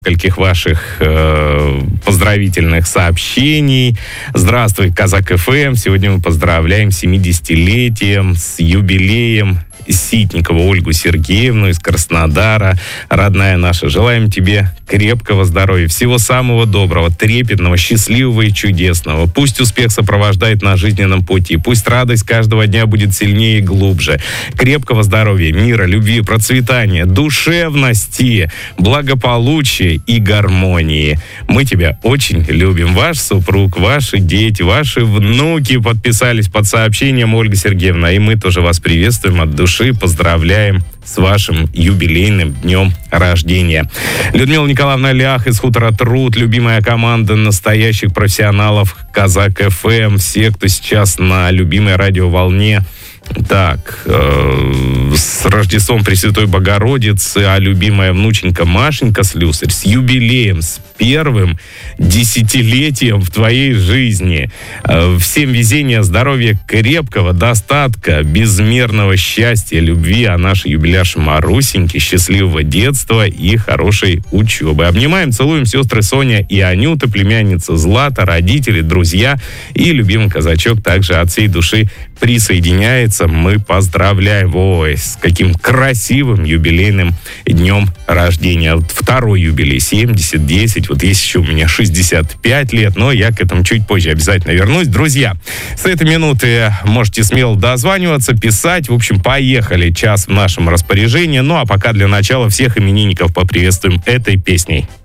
нескольких ваших поздравительных сообщений. Здравствуй, Казак ФМ. Сегодня мы поздравляем 70-летием, с юбилеем Ситникову Ольгу Сергеевну из Краснодара. Родная наша, желаем тебе крепкого здоровья, всего самого доброго, трепетного, счастливого и чудесного. Пусть успех сопровождает на жизненном пути, пусть радость каждого дня будет сильнее и глубже. Крепкого здоровья, мира, любви, процветания, душевности, благополучия и гармонии. Мы тебя очень любим. Ваш супруг, ваши дети, ваши внуки подписались под сообщением, Ольга Сергеевна, и мы тоже вас приветствуем от души, поздравляем с вашим юбилейным днем рождения. Людмила Николаевна Лях из хутора Труд, любимая команда настоящих профессионалов Казак ФМ, все, кто сейчас на любимой радиоволне. Так, с Рождеством Пресвятой Богородицы, а любимая внученька Машенька Слюсарь, с юбилеем, с первым десятилетием в твоей жизни. Всем везения, здоровья крепкого, достатка, безмерного счастья, любви, а нашей юбилярше Марусеньке счастливого детства и хорошей учебы. Обнимаем, целуем сестры Соня и Анюта, племянница Злата, родители, друзья и любимый казачок также от всей души присоединяется. Мы поздравляем. Ой, с каким красивым юбилейным днем рождения. Второй юбилей, 70, 10. Вот есть еще у меня 65 лет, но я к этому чуть позже обязательно вернусь. Друзья, с этой минуты можете смело дозваниваться, писать. В общем, поехали. Час в нашем распоряжении. Ну, а пока для начала всех именинников поприветствуем этой песней.